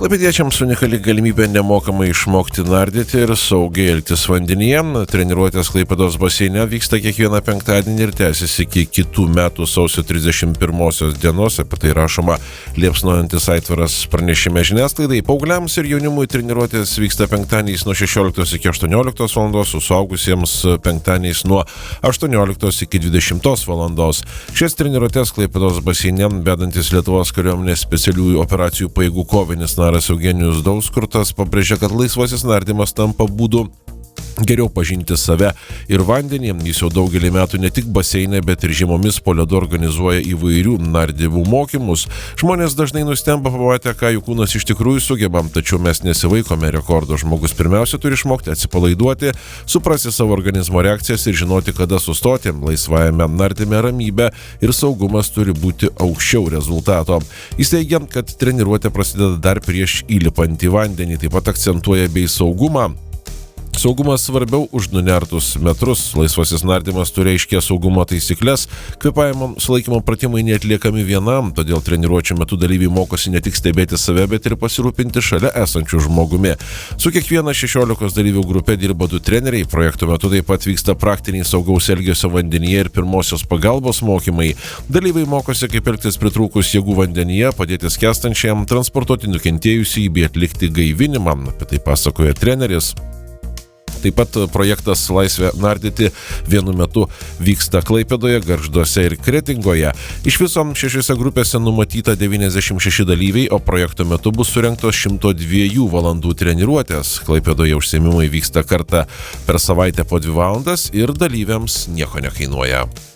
Klaipėdiečiams unikali galimybė nemokamai išmokti nardyti ir saugiai elgtis vandenyje. Treniruotės Klaipėdos baseine vyksta kiekvieną penktadienį ir tęsis iki kitų metų sausio 31 dienos. Apie tai rašoma liepsnojantis aitvaras pranešime žiniasklaidai. Paaugliams ir jaunimui treniruotės vyksta penktadieniais nuo 16 iki 18 valandos, su suaugusiems penktadieniais nuo 18 iki 20 valandos. Šias treniruotės Klaipėdos baseine vedantis Lietuvos kariuomenės specialiųjų operacijų pajėgų kovinis naras Eugenijus Dauskurtas pabrėžia, kad laisvasis nardymas tampa būdu geriau pažinti save ir vandenį. Jis jau daugelį metų ne tik baseine, bet ir žiemomis po ledu organizuoja įvairių nardymų mokymus. Žmonės dažnai nustemba pamatę, ką jų kūnas iš tikrųjų sugebam, tačiau mes nesivaikome rekordo. Žmogus pirmiausia turi išmokti atsipalaiduoti, suprasti savo organizmo reakcijas ir žinoti, kada sustoti. Laisvajame nardyme ramybė ir saugumas turi būti aukščiau rezultato. Jis teigia, kad treniruotė prasideda dar prieš įlipant į vandenį, taip pat akcentuoja bei saugumą. Saugumas svarbiau už nunertus metrus. Laisvasis nardymas turi aiškias saugumo taisyklės. Kvėpavimo sulaikymo pratimai neatliekami vienam, todėl treniruočių metu dalyviai mokosi ne tik stebėti save, bet ir pasirūpinti šalia esančių žmogumi. Su kiekviena 16 dalyvių grupė dirba 2 treneriai. Projekto metu taip pat vyksta praktiniai saugaus elgesio vandenyje ir pirmosios pagalbos mokymai. Dalyviai mokosi, kaip elgtis pritrūkus jėgų vandenyje, padėti skęstančiam, transportuoti nukentėjusį bei atlikti gaivinimą. Apie tai pasakoja treneris. Taip pat projektas Laisvė nardyti vienu metu vyksta Klaipėdoje, Gargžduose ir Kretingoje. Iš viso 6 grupėse numatyta 96 dalyviai, o projekto metu bus surengtos 102 valandų treniruotės. Klaipėdoje užsiėmimai vyksta kartą per savaitę po 2 valandas ir dalyviams nieko nekainuoja.